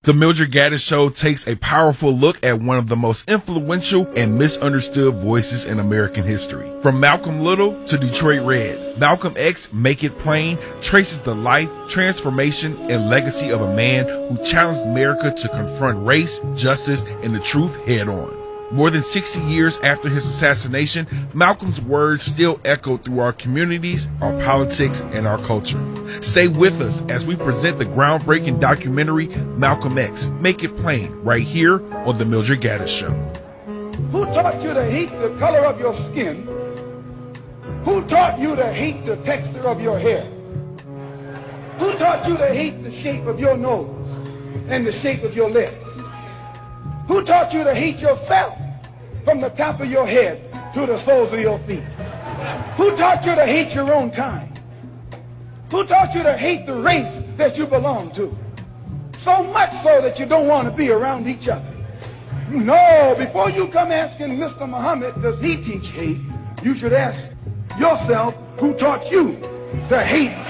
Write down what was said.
The Mildred Gaddis Show takes a powerful look at one of the most influential and misunderstood voices in American history. From Malcolm Little to Detroit Red, Malcolm X, Make It Plain, traces the life, transformation, and legacy of a man who challenged America to confront race, justice, and the truth head on. More than 60 years after his assassination, Malcolm's words still echo through our communities, our politics, and our culture. Stay with us as we present the groundbreaking documentary, Malcolm X, Make It Plain, right here on The Mildred Gaddis Show. Who taught you to hate the color of your skin? Who taught you to hate the texture of your hair? Who taught you to hate the shape of your nose and the shape of your lips? Who taught you to hate yourself from the top of your head to the soles of your feet? Who taught you to hate your own kind? Who taught you to hate the race that you belong to? So much so that you don't want to be around each other. No, before you come asking Mr. Muhammad, does he teach hate? You should ask yourself, who taught you to hate